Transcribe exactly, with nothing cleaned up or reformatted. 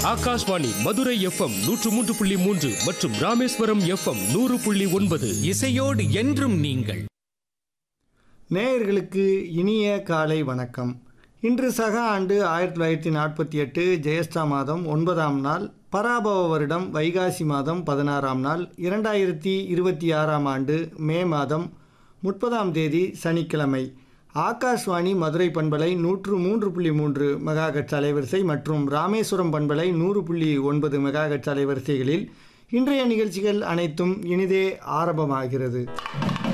Akashvani Madurai FM நூற்று மூன்று புள்ளி மூன்று மற்றும் ராமேஸ்வரம் எஃப்எம் நூறு புள்ளி ஒன்பது. இசையோடு என்றும் நீங்கள். நேயர்களுக்கு இனிய காலை வணக்கம். இன்று சக ஆண்டு ஆயிரத்தி தொள்ளாயிரத்தி நாற்பத்தி எட்டு ஜெயஸ்டா மாதம் ஒன்பதாம் நாள், பராபவ வருடம் வைகாசி மாதம் பதினாறாம் நாள், இரண்டாயிரத்தி இருபத்தி ஆறாம் ஆண்டு மே மாதம் முப்பதாம் தேதி சனிக்கிழமை. ஆகாஷ்வாணி மதுரை பண்பலை நூற்று மூன்று புள்ளி மூன்று மெகாஹெர்ட்ஸ் அலைவரிசை மற்றும் ராமேஸ்வரம் பண்பலை நூறு புள்ளி ஒன்பது மெகாஹெர்ட்ஸ் அலைவரிசைகளில் இன்றைய நிகழ்ச்சிகள் அனைத்தும் இனிதே ஆரம்பமாகிறது.